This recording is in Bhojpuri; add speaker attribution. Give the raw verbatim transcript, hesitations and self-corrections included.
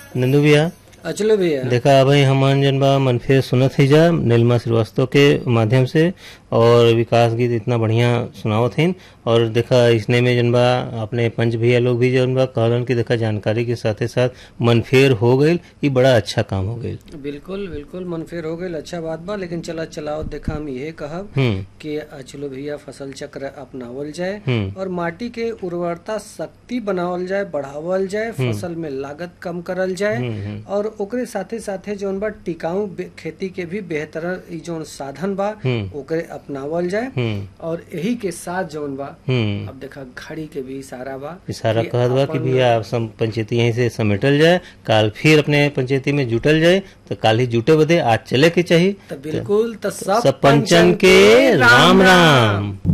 Speaker 1: नंदू भैया
Speaker 2: अचलो भैया
Speaker 1: देखा भाई हमन जन बा मनफे सुनत ही जा नीलिमा श्रीवास्तव के माध्यम से और विकास गीत इतना बढ़िया सुनावत हइन। और देखा इसने में जन बा अपने पंच भैया लोग भी जन बा कहलन कि देखा जानकारी के साथे साथ मनफेर हो गईल, ये बड़ा अच्छा काम हो गईल।
Speaker 2: बिल्कुल बिल्कुल मनफेर हो गईल, अच्छा बात बा। लेकिन चला चलाओ देखा हम ये कहब कि अचलो भैया फसल चक्र अपनावल जाए और माटी के उर्वरता शक्ति बनावल जाए, बढ़ावल जाए, फसल में लागत कम करल जाए और ओकरे साथे साथे जौन बा टिकाऊ खेती के भी बेहतर जौन साधन बा ओकरे अपनावल जाए। और यही के साथ जौन बा अब देखा घड़ी के भी इशारा बा,
Speaker 1: इशारा कहत बा कि भैया आप सब पंचायती यहीं से समेटल जाए, काल फिर अपने पंचायती में जुटल जाए। तो काल ही जुटे बदे आज चले के चाहिए।
Speaker 2: तो बिल्कुल तो
Speaker 1: सब पंचन के राम राम।